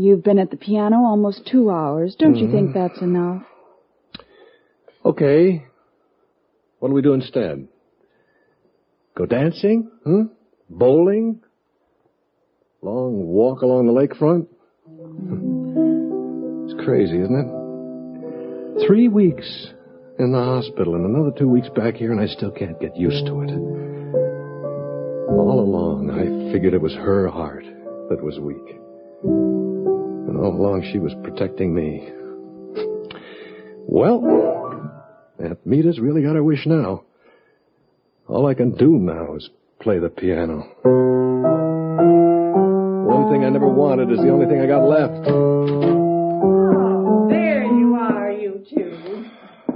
You've been at the piano almost 2 hours. Don't you think that's enough? Okay. What do we do instead? Go dancing? Bowling? Long walk along the lakefront? It's crazy, isn't it? 3 weeks in the hospital and another 2 weeks back here, and I still can't get used to it. All along, I figured it was her heart that was weak. And all along, she was protecting me. Well, Aunt Meta's really got her wish now. All I can do now is play the piano. One thing I never wanted is the only thing I got left. Oh, there you are, you two.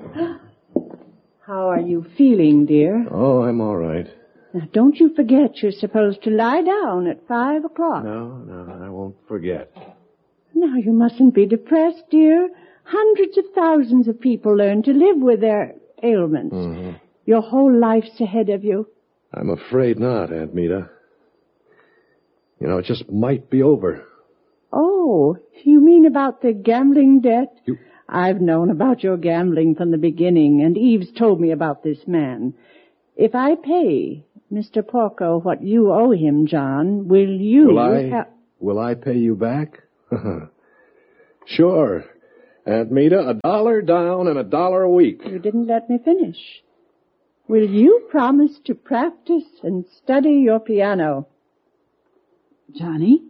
How are you feeling, dear? Oh, I'm all right. Now, don't you forget you're supposed to lie down at 5 o'clock. No, I won't forget. Now, you mustn't be depressed, dear. Hundreds of thousands of people learn to live with their ailments. Your whole life's ahead of you. I'm afraid not, Aunt Meta. You know, it just might be over. Oh, you mean about the gambling debt? You... I've known about your gambling from the beginning, and Eve's told me about this man. If I pay Mr. Porco what you owe him, John, will you... Will I pay you back? Sure. Aunt Meta, $1 down and $1 a week. You didn't let me finish. Will you promise to practice and study your piano? Johnny?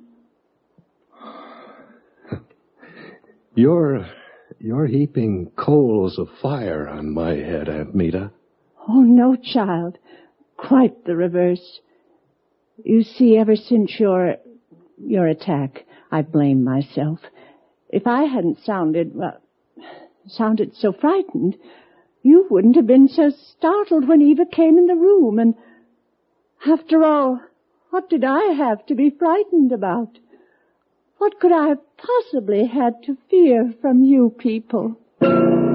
You're heaping coals of fire on my head, Aunt Meta. Oh, no, child. Quite the reverse. You see, ever since your attack, I blame myself. If I hadn't sounded so frightened, you wouldn't have been so startled when Eva came in the room. And after all, what did I have to be frightened about? What could I have possibly had to fear from you people?